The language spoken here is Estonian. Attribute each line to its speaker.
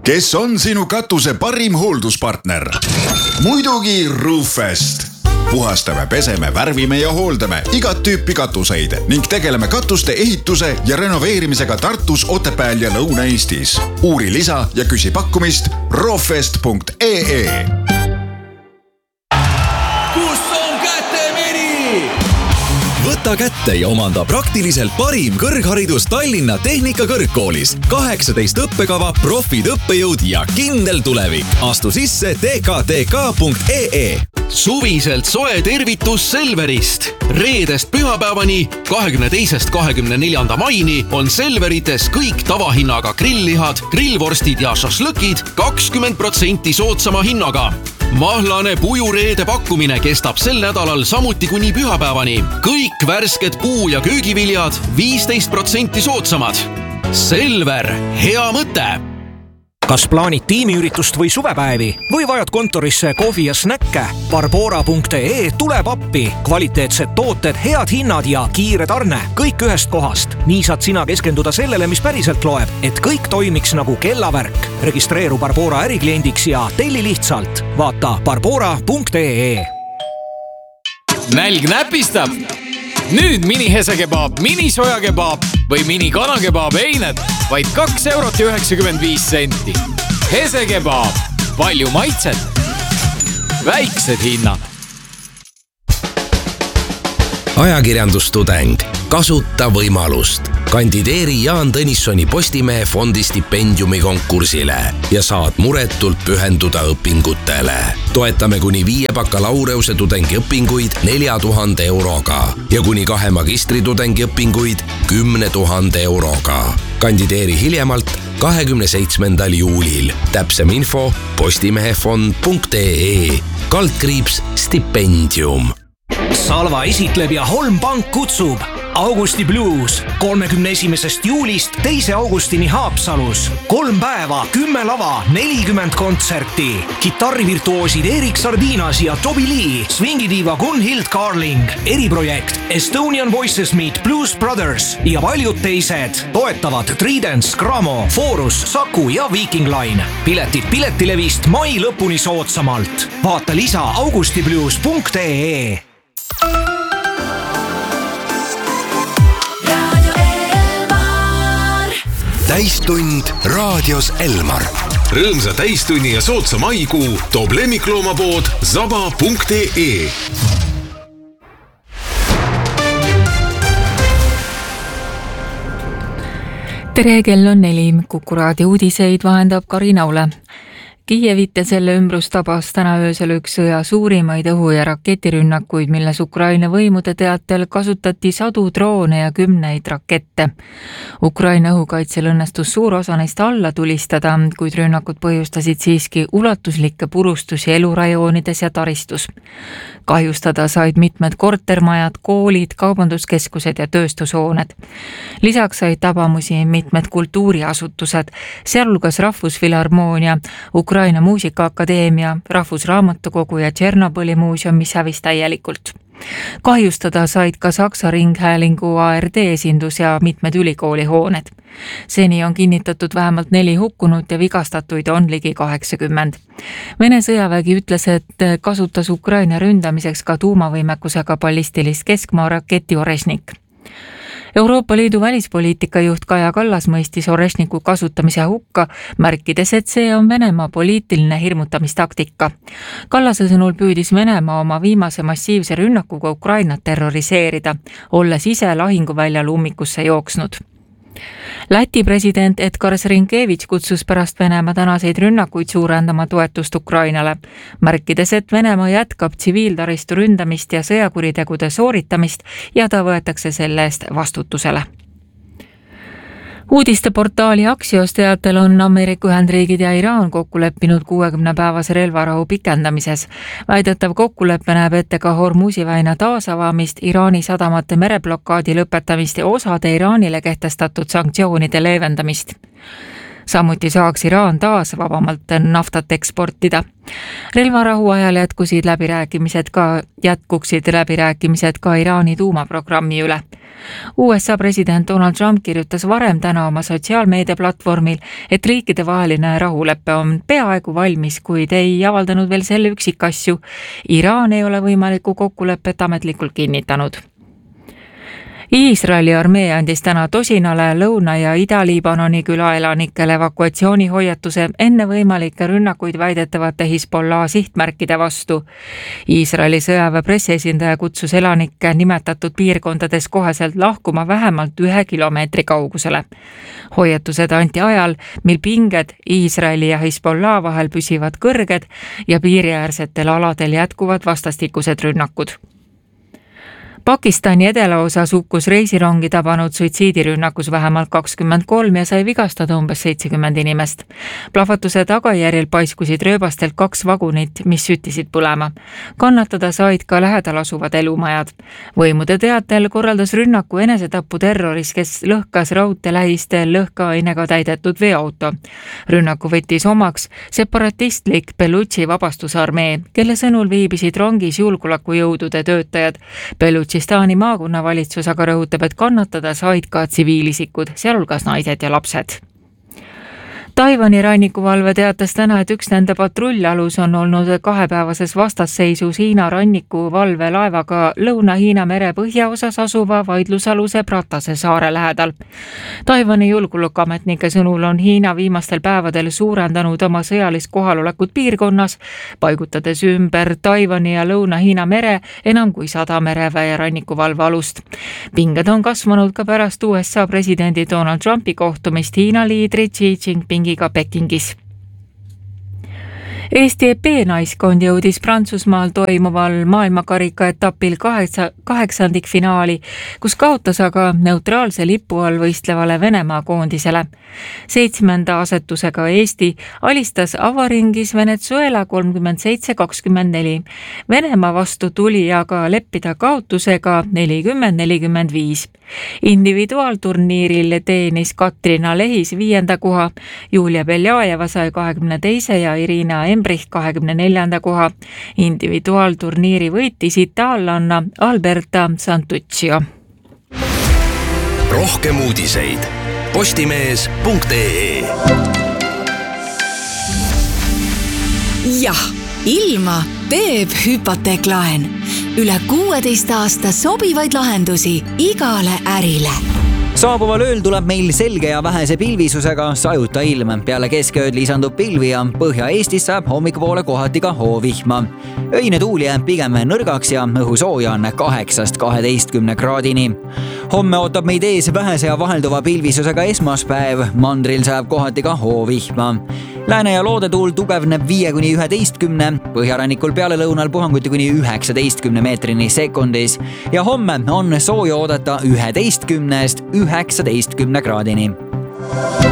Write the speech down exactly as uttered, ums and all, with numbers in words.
Speaker 1: kes on sinu katuse parim hoolduspartner? Muidugi Roofest. Puhastame, peseme, värvime ja hooldame igat tüüpi katuseid ning tegeleme katuste ehituse ja renoveerimisega Tartus, Otepääl ja Lõuna-Eestis. Uuri lisa ja küsi pakkumist roofest punkt ee.
Speaker 2: Kus on kätemeri?
Speaker 3: Võta kätte ja omanda praktiliselt parim kõrgharidus Tallinna Tehnikakõrgkoolis. kaheksateist õppekava, profid õppejõud ja kindel tulevik. Astu sisse t k t k punkt ee.
Speaker 2: Suviselt soe tervitus Selverist. Reedest pühapäevani kahekümne teisest kahekümne neljanda maini on Selverites kõik tavahinnaga grilllihad, grillvorstid ja šašlõkid kakskümmend protsenti soodsama hinnaga. Mahlane pujureede pakkumine kestab sel nädalal samuti kuni pühapäevani. Kõik värsked puu- ja köögiviljad viisteist protsenti soodsamad. Selver, hea mõte!
Speaker 4: Kas plaanid tiimiüritust või suvepäevi või vajad kontorisse kohvi ja snäkke? Barbora punkt ee tuleb appi. Kvaliteetsed tooted, head hinnad ja kiire tarne. Kõik ühest kohast. Nii saad sina keskenduda sellele, mis päriselt loeb, et kõik toimiks nagu kellavärk. Registreeru Barbora ärikliendiks ja telli lihtsalt. Vaata barbora punkt ee.
Speaker 5: Nälg näpistab? Nüüd mini hesekebaab, mini sojakebaab või mini kanakebaab eined vaid kaks eurot ja üheksakümmend viis senti. Hesekebaab, palju maitset, väiksed hinnad.
Speaker 6: Ajakirjandustudeng, kasuta võimalust. Kandideeri Jaan Tõnissoni Postimehe fondi stipendiumi konkursile ja saad muretult pühenduda õpingutele. Toetame kuni viie bakalaureuse tudengi õpinguid nelja tuhande euroga ja kuni kahe magistri tudengi õpinguid kümne tuhande euroga. Kandideeri hiljemalt kahekümne seitsmendal juulil. Täpsem info postimehefond punkt ee. Kaldkriips stipendium.
Speaker 4: Salva esitleb ja Holm Pank kutsub Augusti Blues kolmekümne esimesest juulist teise augustini Haapsalus. Kolm päeva, kümme lava, nelikümmend kontserti. Kitarrivirtuoosid Erik Sardinas ja Toby Lee, swingidiiva Gunhild Carling, eriprojekt Estonian Voices Meet Blues Brothers ja paljud teised. Toetavad Tridents, Gramo, Forus, Saku ja Viking Line. Piletid Piletilevist mai lõpuni soodsamalt. Vaata lisa augustiblues punkt ee.
Speaker 7: Täistund raadios Elmar. Rõõmsa täistunni ja soodsa maikuu toob lemmikloomapood zaba punkt ee.
Speaker 8: Tere, kell on neli. Kuku raadio uudiseid vahendab Karina Ule. Kiievit ja selle ümbrus tabas täna öösel üks sõja suurimaid õhu- ja raketirünnakuid, milles Ukraina võimude teatel kasutati sadu droone ja kümneid rakette. Ukraina õhukaitsel õnnestus suur osa neist alla tulistada, kuid rünnakud põhjustasid siiski ulatuslikke purustusi elurajoonides ja taristus. Kahjustada said mitmed kortermajad, koolid, kaubanduskeskused ja tööstushooned. Lisaks said tabamusi mitmed kultuuriasutused, sealhulgas Rahvusfilharmoonia, Ukraina Muusikaakadeemia, Rahvusraamatukogu ja Tšernobõli muuseum, mis hävis täielikult. Kahjustada said ka Saksa Ringhäälingu A R D esindus ja mitmed ülikoolihooned. Seni on kinnitatud vähemalt neli hukkunut ja vigastatuid on ligi kaheksakümmend. Vene sõjavägi ütles, et kasutas Ukraina ründamiseks ka tuumavõimekusega ballistilist keskmaa raketi Oresnik. Euroopa Liidu välispoliitika juht Kaja Kallas mõistis Oresniku kasutamise hukka, märkides, et see on Venemaa poliitiline hirmutamistaktika. Kallase sõnul püüdis Venemaa oma viimase massiivse rünnakuga Ukrainat terroriseerida, olles ise lahinguväljal ummikusse jooksnud. Läti president Edgar Rinkevich kutsus pärast Venemaa tänaseid rünnakuid suurendama toetust Ukrainale, märkides, et Venemaa jätkab tsiviiltaristu ründamist ja sõjakuritegude sooritamist ja ta võetakse selle eest vastutusele. Uudisteportaali Axios teatel on Ameerika Ühendriigid ja Iraan kokku leppinud kuuekümne päevase relvarahu pikendamises. Väidetav kokkulepe näeb ette ka Hormuzi väina taasavamist, Iraani sadamate mereblokaadi lõpetamist ja osade Iraanile kehtestatud sanktsioonide leevendamist. Samuti saaks Iraan taas vabamalt naftat eksportida. Relvarahu ajal jätkusid läbirääkimised ka, jätkuksid läbirääkimised ka Iraani tuumaprogrammi üle. U S A president Donald Trump kirjutas varem täna oma sotsiaalmeedia platvormil, et riikide vaheline rahulepe on peaaegu valmis, kuid ei avaldanud veel selle üksikasju. Iraan ei ole võimalikku kokkulepet ametlikult kinnitanud. Iisraeli armee andis täna tosinale Lõuna- ja Ida-Liibanoni külaelanikele evakuatsioonihoiatuse enne võimalikke rünnakuid väidetavate Hezbollah sihtmärkide vastu. Iisraeli sõjaväe pressiesindaja kutsus elanikke nimetatud piirkondades koheselt lahkuma vähemalt ühe kilomeetri kaugusele. Hoiatused anti ajal, mil pinged Iisraeli ja Hezbollah vahel püsivad kõrged ja piiriäärsetel aladel jätkuvad vastastikused rünnakud. Pakistani edelaosas hukkus reisirongi tabanud suitsiidirünnakus vähemalt kakskümmend kolm ja sai vigastada umbes seitsekümmend inimest. Plahvatuse tagajärjel paiskusid rööbastelt kaks vagunit, mis süttisid põlema. Kannatada said ka lähedal asuvad elumajad. Võimude teatel korraldas rünnaku enesetapu terroris, kes lõhkas raudtee lähistel lõhkeainega täidetud veoauto. Rünnaku võttis omaks separatistlik Belutši vabastusarmee, kelle sõnul viibisid rongis julgeolekujõudude töötajad. Belutši Pakistani maakonnavalitsus aga rõhutab, et kannatada said ka tsiviilisikud, sealhulgas naised ja lapsed. Taiwani rannikuvalve teatas täna, et üks nende patrulljalus on olnud kahepäevases vastasseisus Hiina rannikuvalve laevaga Lõuna-Hiina mere põhjaosas asuva vaidlusaluse Pratase saare lähedal. Taiwani julgeolekuametnike sõnul on Hiina viimastel päevadel suurendanud oma sõjalist kohalolekut piirkonnas, paigutades ümber Taiwani ja Lõuna-Hiina mere enam kui sada mereväe ja rannikuvalve alust. Pinged on kasvanud ka pärast U S A presidendi Donald Trumpi kohtumist Hiina liidri Xi Jinpingiga Pekingis. Eesti B-naiskond jõudis Prantsusmaal toimuval maailmakarika etapil kaheksa, kaheksandikfinaali, kus kaotas aga neutraalse lipu all võistlevale Venemaa koondisele. Seitsmenda asetusega Eesti alistas avaringis Venezuela kolmkümmend seitse kakskümmend neli. Venemaa vastu tuli aga leppida kaotusega nelikümmend nelikümmend viis. Individuaalturniiril teenis Katrina Lehis viienda koha, Julia Beljajeva sai kahekümne teise ja Irina Embrich kahekümne neljanda koha. Individuaalturniiri võitis itaallanna Alberta Santuccio.
Speaker 6: Rohkem uudiseid postimees punkt ee.
Speaker 9: Jah, ilma teeb hüpoteeklaen. Üle kuueteist aasta sobivaid lahendusi igale ärile.
Speaker 10: Saabuval ööl tuleb meil selge ja vähese pilvisusega sajuta ilm. Peale keskööd lisandub pilvi ja Põhja-Eestis saab hommikupoole kohati ka hoovihma. Öine tuul jääb pigem nõrgaks ja õhusooja on kaheksast kaheteistkümne kraadini. Homme ootab meid ees vähese ja vahelduva pilvisusega esmaspäev. Mandril saab kohati ka hoovihma. Lääne- ja loodetuul tugevneb viie kuni üheteistkümne, põhjarannikul peale lõunal puhanguti kuni üheksateistkümne meetrini sekundis ja homme on sooja oodata üheteistkümnest üheksateistkümne kraadini.